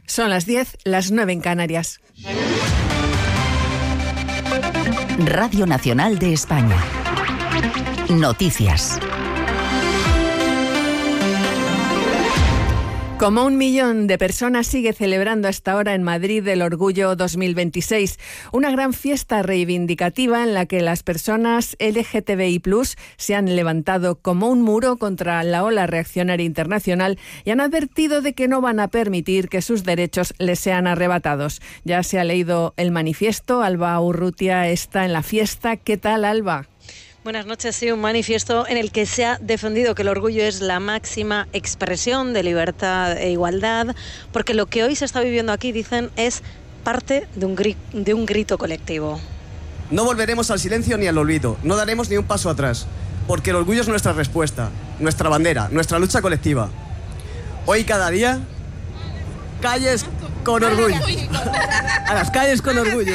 Son las 10, las 9 en Canarias. Radio Nacional de España. Noticias. Como 1 millón de personas sigue celebrando hasta ahora en Madrid el Orgullo 2026, una gran fiesta reivindicativa en la que las personas LGTBI+ se han levantado como un muro contra la ola reaccionaria internacional y han advertido de que no van a permitir que sus derechos les sean arrebatados. Ya se ha leído el manifiesto, Alba Urrutia está en la fiesta. ¿Qué tal, Alba? Buenas noches. Sí, un manifiesto en el que se ha defendido que el orgullo es la máxima expresión de libertad e igualdad, porque lo que hoy se está viviendo aquí, dicen, es parte de un grito colectivo. No volveremos al silencio ni al olvido, no daremos ni un paso atrás, porque el orgullo es nuestra respuesta, nuestra bandera, nuestra lucha colectiva. Hoy cada día, calles con orgullo. A las calles con orgullo.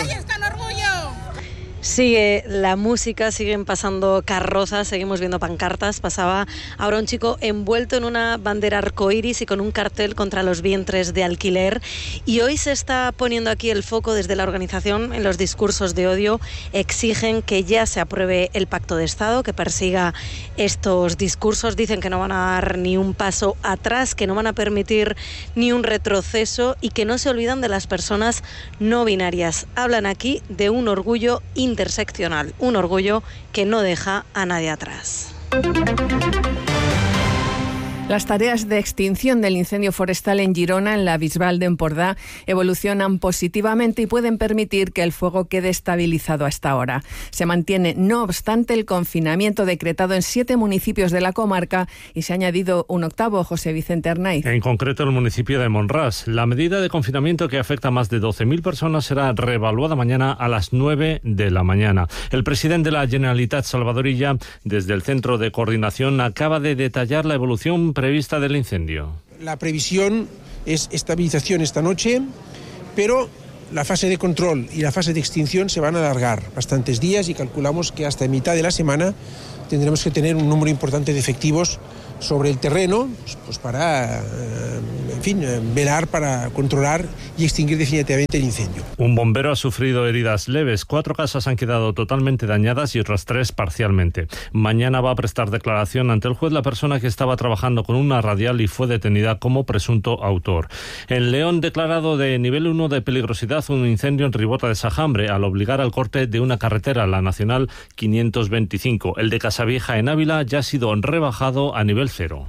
Sigue la música, siguen pasando carrozas, seguimos viendo pancartas. Pasaba ahora un chico envuelto en una bandera arcoíris y con un cartel contra los vientres de alquiler. Y hoy se está poniendo aquí el foco desde la organización en los discursos de odio. Exigen que ya se apruebe el Pacto de Estado, que persiga estos discursos. Dicen que no van a dar ni un paso atrás, que no van a permitir ni un retroceso y que no se olvidan de las personas no binarias. Hablan aquí de un orgullo interseccional, un orgullo que no deja a nadie atrás. Las tareas de extinción del incendio forestal en Girona, en la Bisbal de Empordà, evolucionan positivamente y pueden permitir que el fuego quede estabilizado hasta ahora. Se mantiene, no obstante, el confinamiento decretado en 7 municipios de la comarca y se ha añadido un octavo, José Vicente Arnaiz. En concreto, el municipio de Monràs. La medida de confinamiento, que afecta a más de 12.000 personas, será reevaluada mañana a las 9 de la mañana. El presidente de la Generalitat, Salvador Illa, desde el Centro de Coordinación, acaba de detallar la evolución prevista del incendio. La previsión es estabilización esta noche, pero la fase de control y la fase de extinción se van a alargar bastantes días y calculamos que hasta mitad de la semana tendremos que tener un número importante de efectivos sobre el terreno, pues para, velar para controlar y extinguir definitivamente el incendio. Un bombero ha sufrido heridas leves. 4 casas han quedado totalmente dañadas y otras 3 parcialmente. Mañana va a prestar declaración ante el juez la persona que estaba trabajando con una radial y fue detenida como presunto autor. En León, declarado de nivel 1 de peligrosidad un incendio en Ribota de Sajambre al obligar al corte de una carretera, la Nacional 525. El de Casavieja en Ávila ya ha sido rebajado a nivel 0.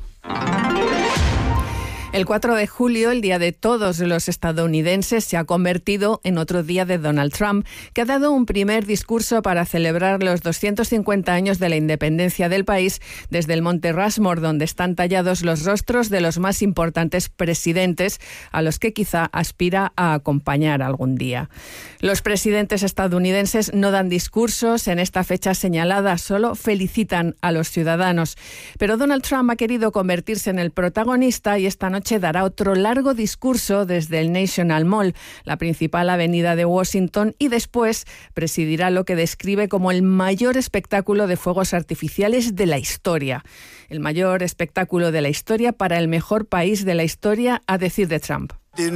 El 4 de julio, el día de todos los estadounidenses, se ha convertido en otro día de Donald Trump, que ha dado un primer discurso para celebrar los 250 años de la independencia del país desde el Monte Rushmore, donde están tallados los rostros de los más importantes presidentes a los que quizá aspira a acompañar algún día. Los presidentes estadounidenses no dan discursos en esta fecha señalada, solo felicitan a los ciudadanos. Pero Donald Trump ha querido convertirse en el protagonista y esta noche dará otro largo discurso desde el National Mall, la principal avenida de Washington, y después presidirá lo que describe como el mayor espectáculo de fuegos artificiales de la historia. El mayor espectáculo de la historia para el mejor país de la historia, a decir de Trump.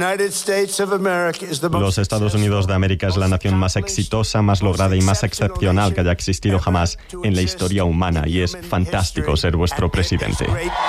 Los Estados Unidos de América es la nación más exitosa, más lograda y más excepcional que haya existido jamás en la historia humana, y es fantástico ser vuestro presidente.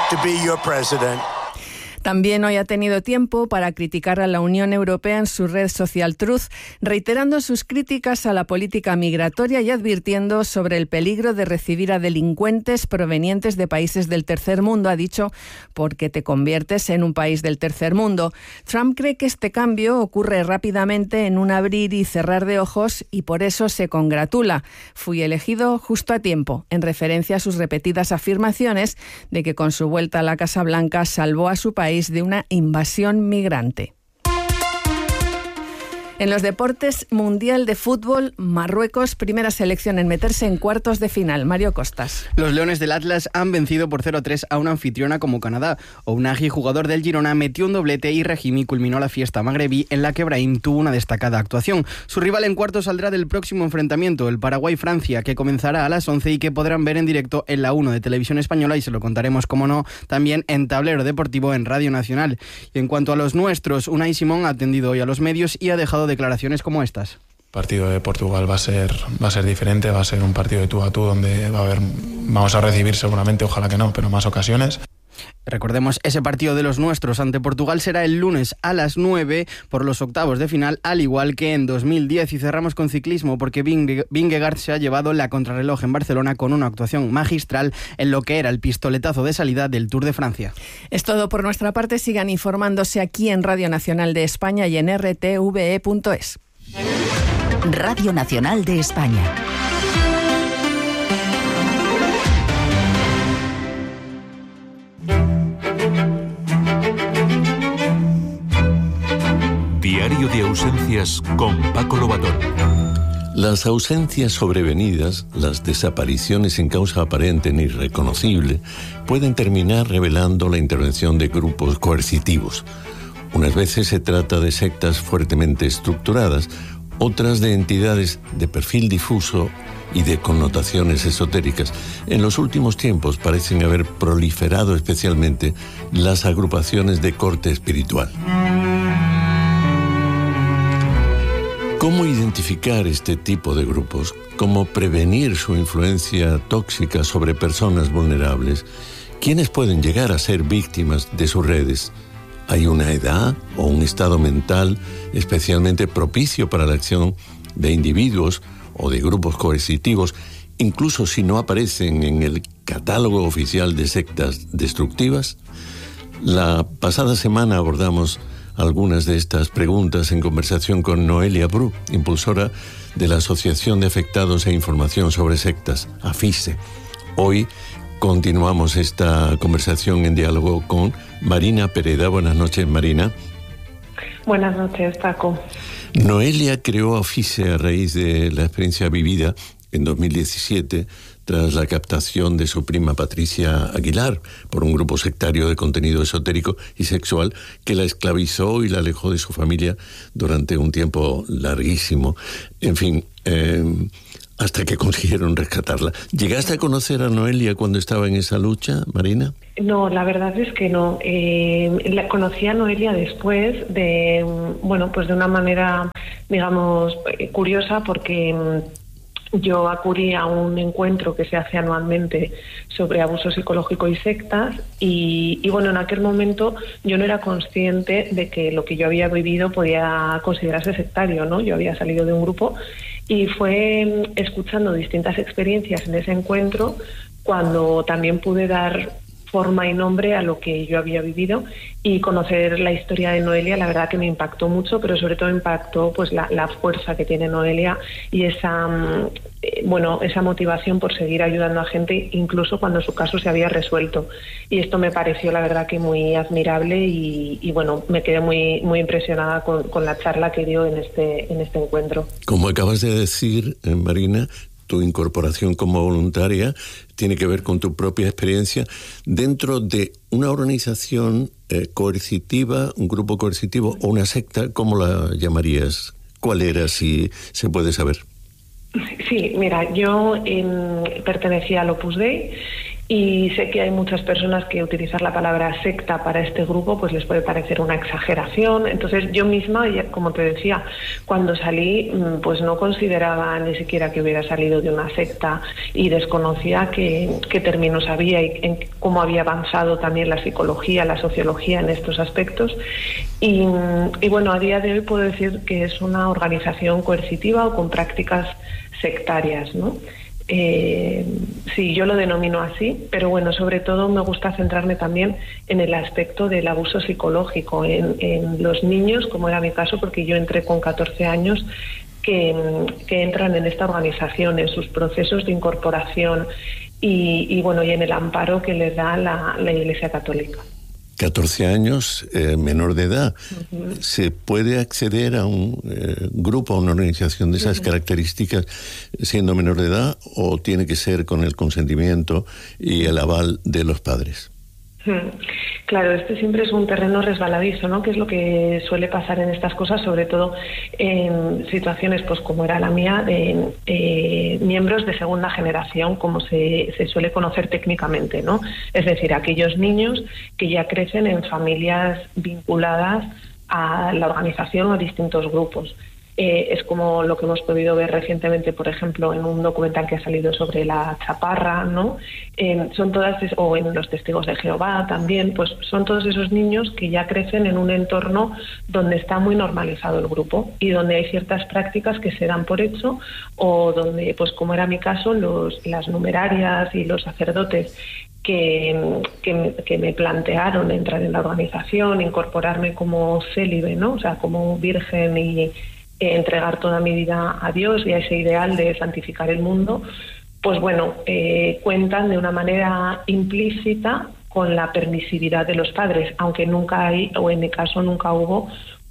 También hoy ha tenido tiempo para criticar a la Unión Europea en su red social Truth, reiterando sus críticas a la política migratoria y advirtiendo sobre el peligro de recibir a delincuentes provenientes de países del tercer mundo, ha dicho, porque te conviertes en un país del tercer mundo. Trump cree que este cambio ocurre rápidamente en un abrir y cerrar de ojos y por eso se congratula. Fui elegido justo a tiempo, en referencia a sus repetidas afirmaciones de que con su vuelta a la Casa Blanca salvó a su país de una invasión migrante. En los deportes, Mundial de Fútbol, Marruecos, primera selección en meterse en cuartos de final. Mario Costas. Los Leones del Atlas han vencido por 0-3 a una anfitriona como Canadá. Ounahi, jugador del Girona, metió un doblete y Rahimi culminó la fiesta magrebí en la que Brahim tuvo una destacada actuación. Su rival en cuartos saldrá del próximo enfrentamiento, el Paraguay-Francia, que comenzará a las 11 y que podrán ver en directo en la 1 de Televisión Española, y se lo contaremos, como no, también en Tablero Deportivo en Radio Nacional. Y en cuanto a los nuestros, Unai Simón ha atendido hoy a los medios y ha dejado declaraciones como estas. El partido de Portugal va a ser diferente, va a ser un partido de tú a tú donde vamos a recibir seguramente, ojalá que no, pero más ocasiones. Recordemos, ese partido de los nuestros ante Portugal será el lunes a las 9 por los octavos de final, al igual que en 2010. Y cerramos con ciclismo porque Vingegaard se ha llevado la contrarreloj en Barcelona con una actuación magistral en lo que era el pistoletazo de salida del Tour de Francia. Es todo por nuestra parte. Sigan informándose aquí en Radio Nacional de España y en rtve.es. Radio Nacional de España. Diario de ausencias con Paco Lobatón. Las ausencias sobrevenidas, las desapariciones sin causa aparente ni reconocible, pueden terminar revelando la intervención de grupos coercitivos. Unas veces se trata de sectas fuertemente estructuradas, otras de entidades de perfil difuso y de connotaciones esotéricas. En los últimos tiempos parecen haber proliferado especialmente las agrupaciones de corte espiritual. ¿Cómo identificar este tipo de grupos? ¿Cómo prevenir su influencia tóxica sobre personas vulnerables? ¿Quiénes pueden llegar a ser víctimas de sus redes? ¿Hay una edad o un estado mental especialmente propicio para la acción de individuos o de grupos coercitivos, incluso si no aparecen en el catálogo oficial de sectas destructivas? La pasada semana abordamos algunas de estas preguntas en conversación con Noelia Bru, impulsora de la Asociación de Afectados e Información sobre Sectas, AFISE. Hoy continuamos esta conversación en diálogo con Marina Pereda. Buenas noches, Marina. Buenas noches, Paco. Noelia creó AFISE a raíz de la experiencia vivida en 2017 tras la captación de su prima Patricia Aguilar por un grupo sectario de contenido esotérico y sexual que la esclavizó y la alejó de su familia durante un tiempo larguísimo. En fin, hasta que consiguieron rescatarla. ¿Llegaste a conocer a Noelia cuando estaba en esa lucha, Marina? No, la verdad es que no. La conocí a Noelia después de, pues de una manera, digamos, curiosa, porque yo acudí a un encuentro que se hace anualmente sobre abuso psicológico y sectas y en aquel momento yo no era consciente de que lo que yo había vivido podía considerarse sectario, ¿no? Yo había salido de un grupo y fue escuchando distintas experiencias en ese encuentro cuando también pude dar forma y nombre a lo que yo había vivido, y conocer la historia de Noelia, la verdad que me impactó mucho, pero sobre todo impactó pues la fuerza que tiene Noelia y esa motivación por seguir ayudando a gente, incluso cuando su caso se había resuelto. Y esto me pareció la verdad que muy admirable y me quedé muy, muy impresionada con la charla que dio en este encuentro. Como acabas de decir, Marina, tu incorporación como voluntaria tiene que ver con tu propia experiencia dentro de una organización coercitiva, un grupo coercitivo o una secta. ¿Cómo la llamarías? ¿Cuál era, si se puede saber? Sí, mira, yo pertenecía al Opus Dei y sé que hay muchas personas que utilizar la palabra secta para este grupo pues les puede parecer una exageración. Entonces yo misma, como te decía, cuando salí pues no consideraba ni siquiera que hubiera salido de una secta y desconocía qué términos había y cómo había avanzado también la psicología, la sociología en estos aspectos. Y a día de hoy puedo decir que es una organización coercitiva o con prácticas sectarias, ¿no? Sí, yo lo denomino así, pero sobre todo me gusta centrarme también en el aspecto del abuso psicológico en los niños, como era mi caso, porque yo entré con 14 años, que entran en esta organización, en sus procesos de incorporación y en el amparo que les da la Iglesia Católica. 14 años, menor de edad. ¿Se puede acceder a un grupo, a una organización de esas características siendo menor de edad, o tiene que ser con el consentimiento y el aval de los padres? Claro, este siempre es un terreno resbaladizo, ¿no? Que es lo que suele pasar en estas cosas, sobre todo en situaciones, pues como era la mía, de miembros de segunda generación, como se suele conocer técnicamente, ¿no? Es decir, aquellos niños que ya crecen en familias vinculadas a la organización o a distintos grupos. Es como lo que hemos podido ver recientemente, por ejemplo, en un documental que ha salido sobre la chaparra, ¿no? Son todas, o en los testigos de Jehová también, pues son todos esos niños que ya crecen en un entorno donde está muy normalizado el grupo y donde hay ciertas prácticas que se dan por hecho, o donde, pues como era mi caso, las numerarias y los sacerdotes que me plantearon entrar en la organización, incorporarme como célibe, ¿no? O sea, como virgen, y entregar toda mi vida a Dios y a ese ideal de santificar el mundo, pues bueno, cuentan de una manera implícita con la permisividad de los padres, aunque nunca hay, o en mi caso nunca hubo,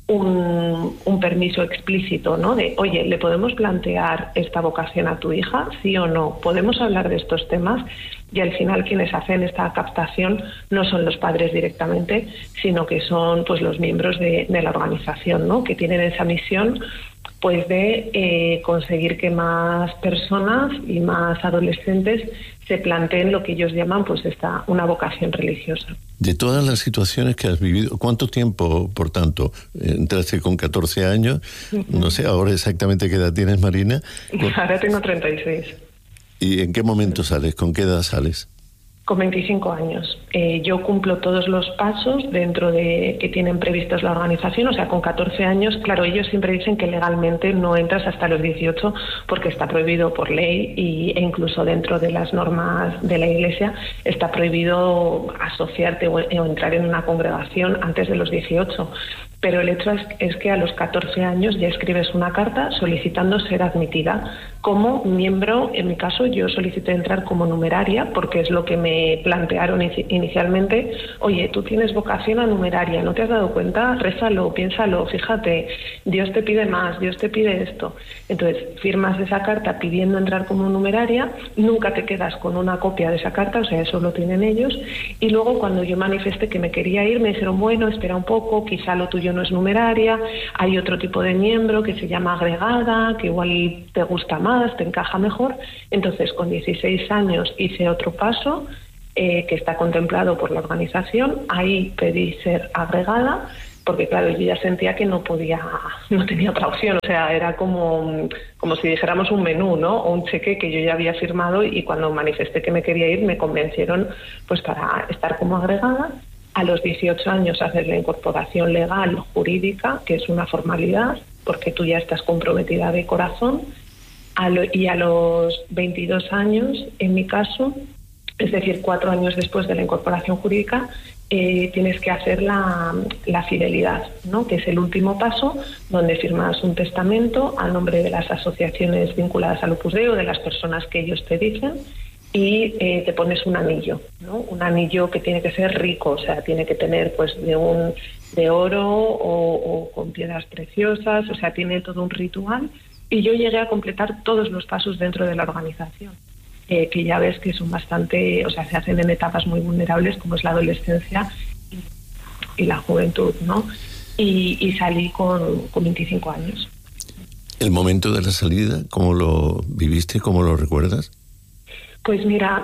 un permiso explícito, ¿no? De, oye, ¿le podemos plantear esta vocación a tu hija? ¿Sí o no? ¿Podemos hablar de estos temas? Y al final quienes hacen esta captación no son los padres directamente, sino que son, pues, los miembros de la organización, ¿no? Que tienen esa misión, pues, de conseguir que más personas y más adolescentes se planteen lo que ellos llaman, pues, una vocación religiosa. De todas las situaciones que has vivido, ¿cuánto tiempo, por tanto, entraste con 14 años? No sé ahora exactamente qué edad tienes, Marina. Ahora tengo 36. ¿Y en qué momento sales? ¿Con qué edad sales? Con 25 años. Yo cumplo todos los pasos dentro de que tienen previstos la organización. O sea, con 14 años, claro, ellos siempre dicen que legalmente no entras hasta los 18 porque está prohibido por ley, e incluso dentro de las normas de la Iglesia está prohibido asociarte o entrar en una congregación antes de los 18. Pero el hecho es que a los 14 años ya escribes una carta solicitando ser admitida como miembro. En mi caso, yo solicité entrar como numeraria porque es lo que me plantearon inicialmente. Oye, tú tienes vocación a numeraria, ¿no te has dado cuenta? Rézalo, piénsalo, fíjate, Dios te pide más, Dios te pide esto. Entonces, firmas esa carta pidiendo entrar como numeraria, nunca te quedas con una copia de esa carta, o sea, eso lo tienen ellos. Y luego, cuando yo manifesté que me quería ir, me dijeron, bueno, espera un poco, quizá lo tuyo no es numeraria, hay otro tipo de miembro que se llama agregada, que igual te gusta más, te encaja mejor. Entonces, con 16 años hice otro paso que está contemplado por la organización. Ahí pedí ser agregada, porque claro, yo ya sentía que no tenía otra opción. O sea, era como si dijéramos un menú, ¿no? O un cheque que yo ya había firmado, y cuando manifesté que me quería ir, me convencieron, pues, para estar como agregada. A los 18 años hacer la incorporación legal jurídica, que es una formalidad, porque tú ya estás comprometida de corazón. Y a los 22 años, en mi caso, es decir, 4 años después de la incorporación jurídica, tienes que hacer la fidelidad, ¿no? Que es el último paso, donde firmas un testamento a nombre de las asociaciones vinculadas al Opus Dei o de las personas que ellos te dicen, y te pones un anillo, ¿no? Un anillo que tiene que ser rico, o sea, tiene que tener, pues, de oro o con piedras preciosas, o sea, tiene todo un ritual. Y yo llegué a completar todos los pasos dentro de la organización, que ya ves que son bastante, o sea, se hacen en etapas muy vulnerables, como es la adolescencia y la juventud, ¿no? Y salí con 25 años. ¿El momento de la salida, cómo lo viviste, cómo lo recuerdas? Pues mira,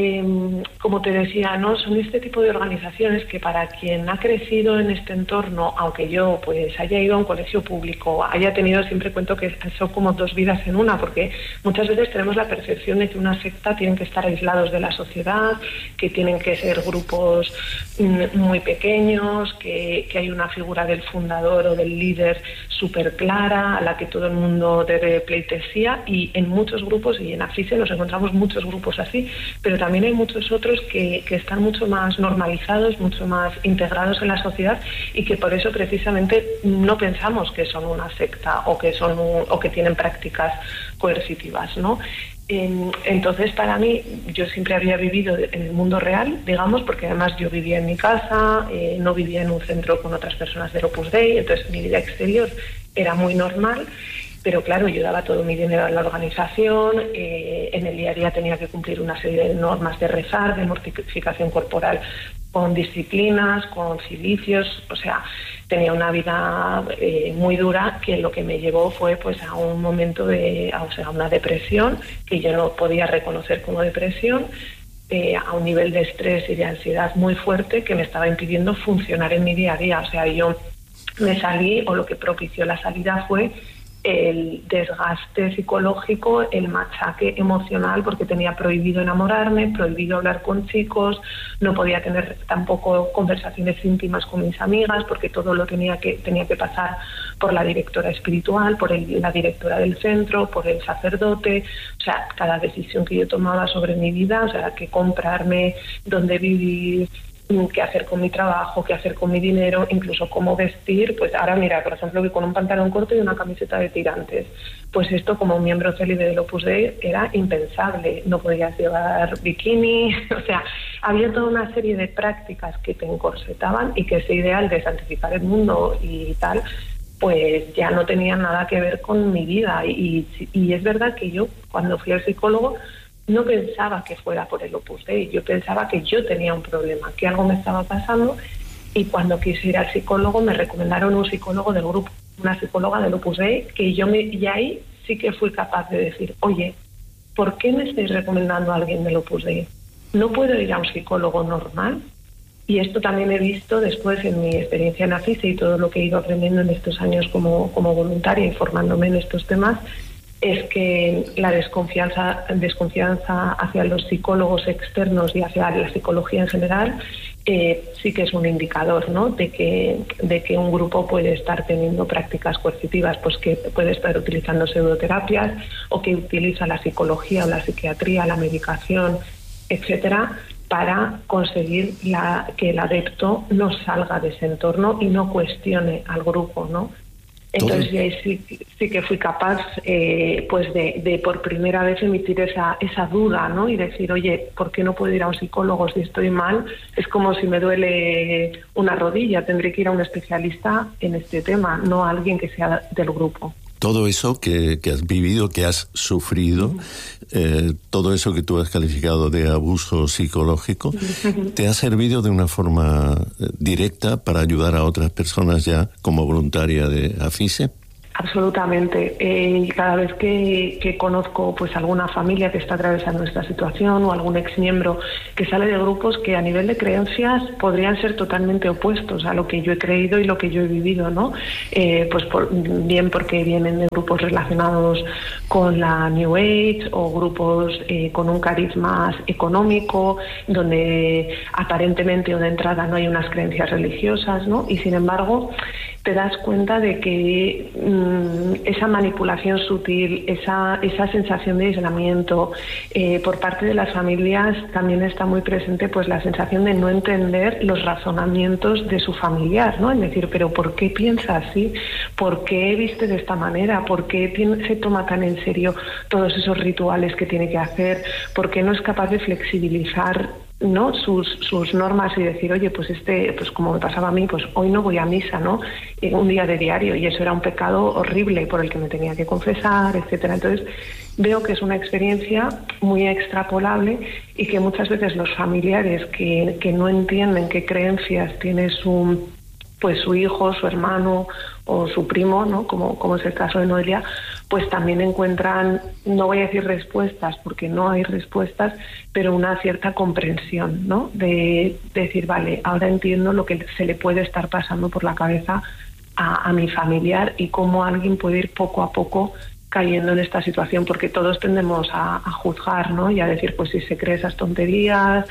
como te decía, ¿no? Son este tipo de organizaciones que, para quien ha crecido en este entorno, aunque yo pues haya ido a un colegio público, haya tenido, siempre cuento que son como dos vidas en una, porque muchas veces tenemos la percepción de que una secta tienen que estar aislados de la sociedad, que tienen que ser grupos muy pequeños, que hay una figura del fundador o del líder súper clara, a la que todo el mundo debe pleitesía, y en muchos grupos, y en AFISE nos encontramos muchos grupos así, pero también hay muchos otros que están mucho más normalizados, mucho más integrados en la sociedad, y que por eso precisamente no pensamos que son una secta o que tienen prácticas coercitivas, ¿no? Entonces, para mí, yo siempre había vivido en el mundo real, digamos, porque además yo vivía en mi casa, no vivía en un centro con otras personas del Opus Dei, entonces mi vida exterior era muy normal, pero claro, yo daba todo mi dinero a la organización, en el día a día tenía que cumplir una serie de normas de rezar, de mortificación corporal, con disciplinas, con cilicios, o sea, tenía una vida muy dura, que lo que me llevó fue pues a un momento a una depresión que yo no podía reconocer como depresión, a un nivel de estrés y de ansiedad muy fuerte que me estaba impidiendo funcionar en mi día a día. O sea, yo me salí, o lo que propició la salida fue el desgaste psicológico, el machaque emocional, porque tenía prohibido enamorarme, prohibido hablar con chicos, no podía tener tampoco conversaciones íntimas con mis amigas, porque todo lo tenía que pasar por la directora espiritual, por la directora del centro, por el sacerdote. O sea, cada decisión que yo tomaba sobre mi vida, o sea, que comprarme, dónde vivir, qué hacer con mi trabajo, qué hacer con mi dinero, incluso cómo vestir. Pues ahora mira, por ejemplo, que con un pantalón corto y una camiseta de tirantes, pues esto como miembro célibe del Opus Dei era impensable, no podías llevar bikini, o sea, había toda una serie de prácticas que te encorsetaban y que ese ideal de santificar el mundo y tal, pues ya no tenía nada que ver con mi vida. Y es verdad que yo, cuando fui al psicólogo, no pensaba que fuera por el Opus Dei, yo pensaba que yo tenía un problema, que algo me estaba pasando, y cuando quise ir al psicólogo me recomendaron un psicólogo del grupo, una psicóloga del Opus Dei, y ahí sí que fui capaz de decir, oye, ¿por qué me estáis recomendando a alguien del Opus Dei? ¿No puedo ir a un psicólogo normal? Y esto también he visto después en mi experiencia en AFISE y todo lo que he ido aprendiendo en estos años como voluntaria y formándome en estos temas, es que la desconfianza hacia los psicólogos externos y hacia la psicología en general sí que es un indicador, ¿no?, de que un grupo puede estar teniendo prácticas coercitivas, pues que puede estar utilizando pseudoterapias, o que utiliza la psicología o la psiquiatría, la medicación, etcétera, para conseguir que el adepto no salga de ese entorno y no cuestione al grupo, ¿no? Entonces ya sí que fui capaz pues de por primera vez emitir esa duda, ¿no? Y decir, oye, ¿por qué no puedo ir a un psicólogo si estoy mal? Es como si me duele una rodilla, tendré que ir a un especialista en este tema, no a alguien que sea del grupo. Todo eso que has vivido, que has sufrido, todo eso que tú has calificado de abuso psicológico, ¿te ha servido de una forma directa para ayudar a otras personas ya como voluntaria de AFISE? Absolutamente. Cada vez que conozco pues alguna familia que está atravesando esta situación, o algún exmiembro que sale de grupos que a nivel de creencias podrían ser totalmente opuestos a lo que yo he creído y lo que yo he vivido, ¿no? Pues bien porque vienen de grupos relacionados con la New Age, o grupos con un carisma económico, donde aparentemente o de entrada no hay unas creencias religiosas, ¿no? Y sin embargo te das cuenta de que esa manipulación sutil, esa sensación de aislamiento por parte de las familias, también está muy presente pues la sensación de no entender los razonamientos de su familiar, ¿no? Es decir, pero ¿por qué piensa así? ¿Por qué viste de esta manera? ¿Por qué se toma tan en serio todos esos rituales que tiene que hacer? ¿Por qué no es capaz de flexibilizar, ¿no?, sus normas y decir, oye, pues pues como me pasaba a mí, pues hoy no voy a misa, ¿no?, un día de diario, y eso era un pecado horrible por el que me tenía que confesar, etcétera. Entonces veo que es una experiencia muy extrapolable, y que muchas veces los familiares que no entienden qué creencias tiene su hijo, su hermano o su primo, ¿no?, como es el caso de Noelia, pues también encuentran, no voy a decir respuestas porque no hay respuestas, pero una cierta comprensión, ¿no?, de decir, vale, ahora entiendo lo que se le puede estar pasando por la cabeza a mi familiar, y cómo alguien puede ir poco a poco cayendo en esta situación, porque todos tendemos a juzgar, ¿no?, y a decir, pues si se cree esas tonterías,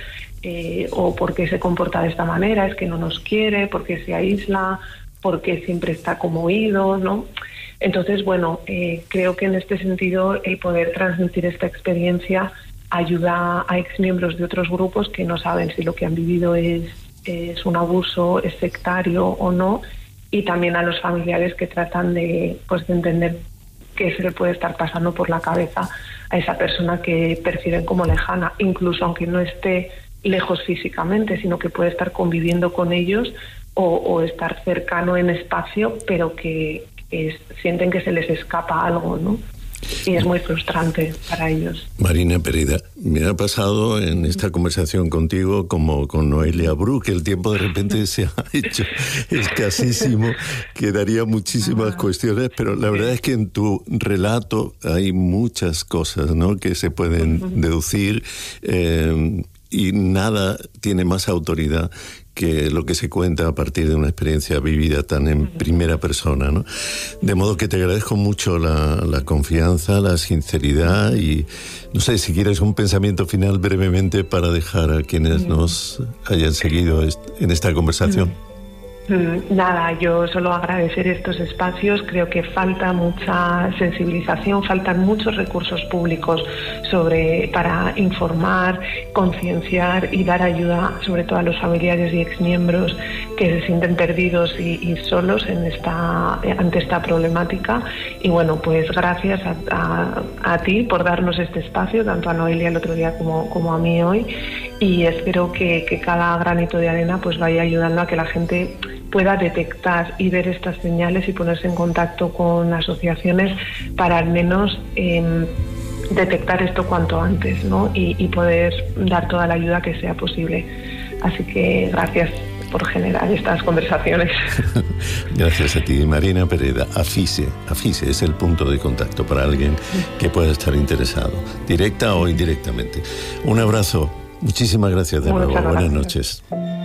o por qué se comporta de esta manera, es que no nos quiere, porque se aísla, porque siempre está como oído, ¿no? Entonces, bueno, creo que en este sentido el poder transmitir esta experiencia ayuda a exmiembros de otros grupos que no saben si lo que han vivido es un abuso, es sectario o no, y también a los familiares que tratan de entender qué se le puede estar pasando por la cabeza a esa persona que perciben como lejana, incluso aunque no esté lejos físicamente, sino que puede estar conviviendo con ellos o estar cercano en espacio, pero que sienten que se les escapa algo, ¿no? Y es muy frustrante para ellos. Marina Pereda, me ha pasado en esta conversación contigo como con Noelia Bru, que el tiempo de repente se ha hecho escasísimo, que daría muchísimas cuestiones, pero la verdad es que en tu relato hay muchas cosas, ¿no?, que se pueden deducir, y nada tiene más autoridad que lo que se cuenta a partir de una experiencia vivida tan en primera persona, ¿no? De modo que te agradezco mucho la confianza, la sinceridad y, no sé, si quieres un pensamiento final brevemente para dejar a quienes nos hayan seguido en esta conversación. Nada, yo solo agradecer estos espacios. Creo que falta mucha sensibilización, faltan muchos recursos públicos para informar, concienciar y dar ayuda, sobre todo a los familiares y exmiembros que se sienten perdidos y solos ante esta problemática. Y bueno, pues gracias a ti por darnos este espacio, tanto a Noelia el otro día como a mí hoy, y espero que cada granito de arena pues vaya ayudando a que la gente pueda detectar y ver estas señales y ponerse en contacto con asociaciones para al menos detectar esto cuanto antes, ¿no? Y poder dar toda la ayuda que sea posible. Así que gracias por generar estas conversaciones. Gracias a ti, Marina Pereda. AFISE es el punto de contacto para alguien que pueda estar interesado, directa o indirectamente. Un abrazo. Muchísimas gracias de nuevo. Buenas noches.